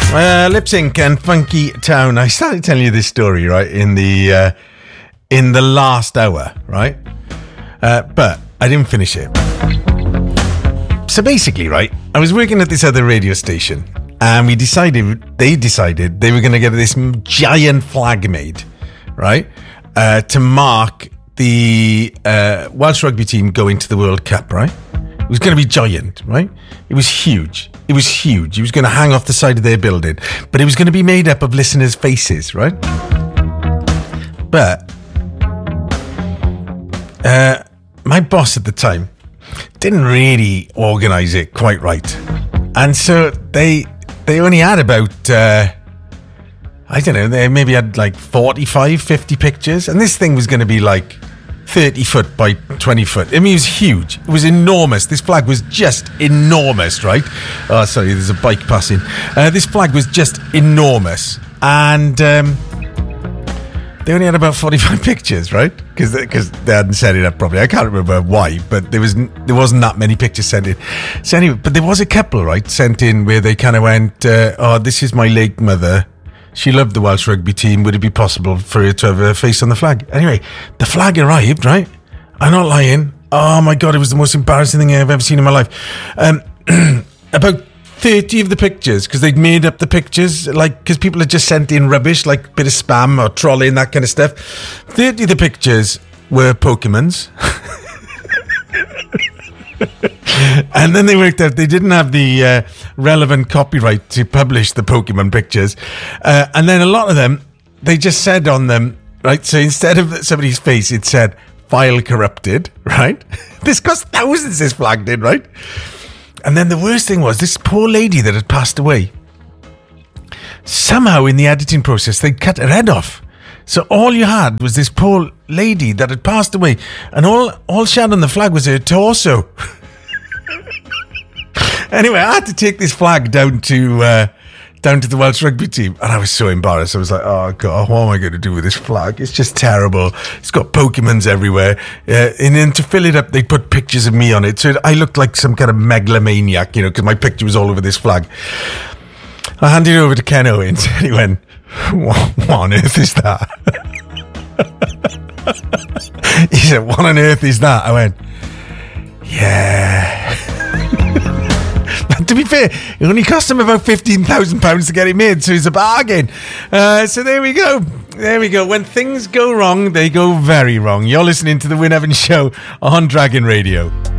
Lip Sync and Funky Town. I started telling you this story, right, in the last hour, right? But I didn't finish it. So basically, right, I was working at this other radio station, and they decided they were going to get this giant flag made, right, to mark the Welsh rugby team going to the World Cup, right? It was going to be giant, right? It was huge. It was huge. It was going to hang off the side of their building. But it was going to be made up of listeners' faces, right? But my boss at the time didn't really organise it quite right. And so they only had about, I don't know, they maybe had like 45, 50 pictures. And this thing was going to be like 30 foot by 20 foot. I mean, it was huge. It was enormous. This flag was just enormous, right? Oh, sorry, there's a bike passing. This flag was just enormous. And they only had about 45 pictures, right? Because they hadn't set it up properly. I can't remember why, but there wasn't that many pictures sent in. So anyway, but there was a couple, right, sent in where they kind of went, oh, this is my late mother. She loved the Welsh rugby team. Would it be possible for her to have her face on the flag? Anyway, the flag arrived, right? I'm not lying. Oh my God, it was the most embarrassing thing I've ever seen in my life. About 30 of the pictures, because they'd made up the pictures, like, because people had just sent in rubbish, like a bit of spam or trolling, that kind of stuff. 30 of the pictures were Pokemons. And then they worked out they didn't have the relevant copyright to publish the Pokemon pictures. And then a lot of them, they just said on them, right? So instead of somebody's face, it said, file corrupted, right? This cost thousands, this flag did, right? And then the worst thing was this poor lady that had passed away. Somehow in the editing process, they cut her head off. So all you had was this poor lady that had passed away. And all she had on the flag was her torso. Anyway, I had to take this flag down to the Welsh rugby team, and I was so embarrassed. I was like, oh God, what am I going to do with this flag? It's just terrible. It's got Pokemons everywhere. And then to fill it up, they put pictures of me on it. So I looked like some kind of megalomaniac, you know, because my picture was all over this flag. I handed it over to Ken Owens, and he went, what on earth is that? He said, what on earth is that? I went, yeah. But to be fair, it only cost him about £15,000 to get it made, so it's a bargain. So there we go. There we go. When things go wrong, they go very wrong. You're listening to the Wyn Evans Show on Dragon Radio.